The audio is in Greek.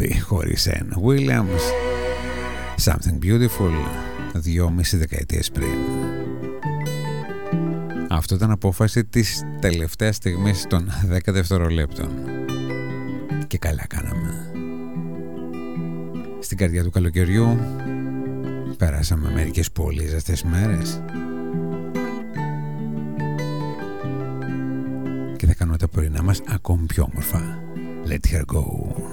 Bobby χωρίς Ann Williams. Something Beautiful, 2,5 δεκαετίες πριν. Αυτό ήταν απόφαση της τελευταίας στιγμής των 10 δευτερολέπτων. Και καλά κάναμε. Στην καρδιά του καλοκαιριού πέρασαμε μερικές πολύ ζεστές μέρες και θα κάνουμε τα πρωινά μας ακόμη πιο όμορφα. Let her go.